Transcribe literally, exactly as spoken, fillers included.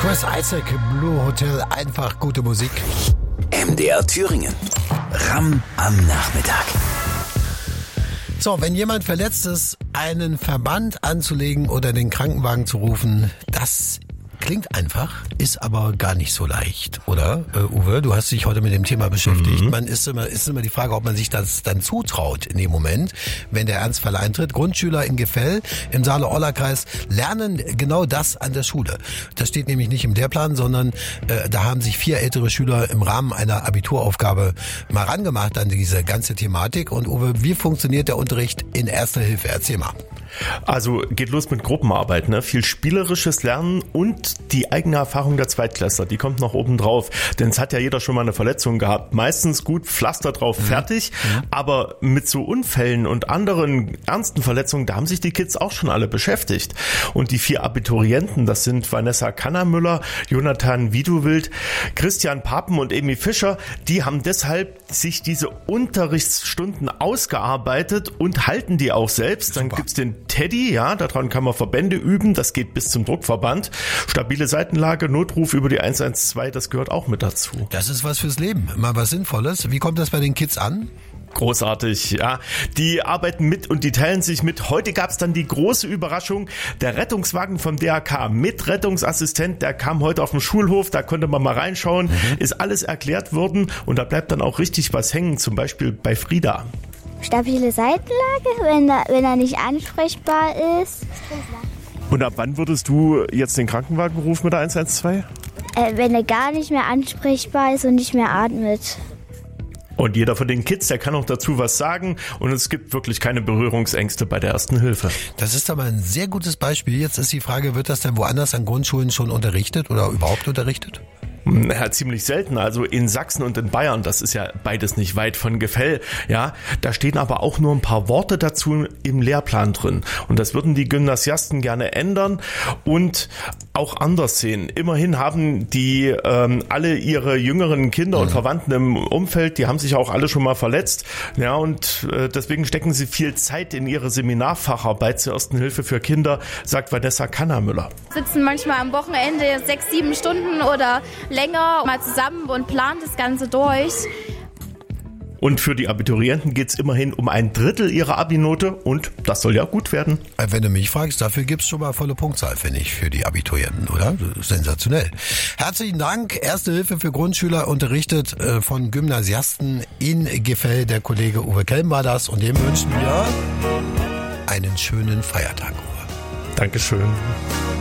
Chris Isaak, Blue Hotel, einfach gute Musik. M D R Thüringen. Ram am Nachmittag. So, wenn jemand verletzt ist, einen Verband anzulegen oder den Krankenwagen zu rufen, das klingt einfach, ist aber gar nicht so leicht, oder, äh, Uwe? Du hast dich heute mit dem Thema beschäftigt. Mhm. Man ist immer, ist immer die Frage, ob man sich das dann zutraut in dem Moment, wenn der Ernstfall eintritt. Grundschüler in Gefell im Saale-Orla-Kreis lernen genau das an der Schule. Das steht nämlich nicht im Lehrplan, sondern äh, da haben sich vier ältere Schüler im Rahmen einer Abituraufgabe mal rangemacht an diese ganze Thematik. Und Uwe, wie funktioniert der Unterricht in Erster Hilfe? Erzähl mal. Also geht los mit Gruppenarbeit, ne? Viel spielerisches Lernen und die eigene Erfahrung der Zweitklässler, die kommt noch oben drauf. Denn es hat ja jeder schon mal eine Verletzung gehabt. Meistens gut, Pflaster drauf, mhm. fertig. Mhm. Aber mit so Unfällen und anderen ernsten Verletzungen, da haben sich die Kids auch schon alle beschäftigt. Und die vier Abiturienten, das sind Vanessa Kannermüller, Jonathan Wieduwild, Christian Papen und Emi Fischer, die haben deshalb sich diese Unterrichtsstunden ausgearbeitet und halten die auch selbst. Dann Super. Gibt's den Teddy, ja, daran kann man Verbände üben, das geht bis zum Druckverband. Stabile Seitenlage, Notruf über die eins eins zwei, das gehört auch mit dazu. Das ist was fürs Leben, mal was Sinnvolles. Wie kommt das bei den Kids an? Großartig, ja. Die arbeiten mit und die teilen sich mit. Heute gab es dann die große Überraschung. Der Rettungswagen vom D R K mit Rettungsassistent, der kam heute auf den Schulhof, da konnte man mal reinschauen, mhm. ist alles erklärt worden und da bleibt dann auch richtig was hängen, zum Beispiel bei Frieda. Stabile Seitenlage, wenn er, wenn er nicht ansprechbar ist. Und ab wann würdest du jetzt den Krankenwagen rufen mit der eins eins zwei? Äh, wenn er gar nicht mehr ansprechbar ist und nicht mehr atmet. Und jeder von den Kids, der kann auch dazu was sagen und es gibt wirklich keine Berührungsängste bei der Ersten Hilfe. Das ist aber ein sehr gutes Beispiel. Jetzt ist die Frage, wird das denn woanders an Grundschulen schon unterrichtet oder überhaupt unterrichtet? Ja, ziemlich selten. Also in Sachsen und in Bayern, das ist ja beides nicht weit von Gefell, ja, da stehen aber auch nur ein paar Worte dazu im Lehrplan drin. Und das würden die Gymnasiasten gerne ändern und auch anders sehen. Immerhin haben die ähm, alle ihre jüngeren Kinder und Verwandten im Umfeld, die haben sich auch alle schon mal verletzt. Ja, und äh, deswegen stecken sie viel Zeit in ihre Seminarfacharbeit zur Ersten Hilfe für Kinder, sagt Vanessa Kannermüller. Sitzen manchmal am Wochenende sechs, sieben Stunden oder länger mal zusammen und plant das Ganze durch. Und für die Abiturienten geht es immerhin um ein Drittel ihrer Abi-Note und das soll ja gut werden. Wenn du mich fragst, dafür gibt's schon mal volle Punktzahl, finde ich, für die Abiturienten, oder? Sensationell. Herzlichen Dank. Erste Hilfe für Grundschüler, unterrichtet äh, von Gymnasiasten in Gefell. Der Kollege Uwe Kelm war das und dem wünschen wir einen schönen Feiertag, Uwe. Dankeschön.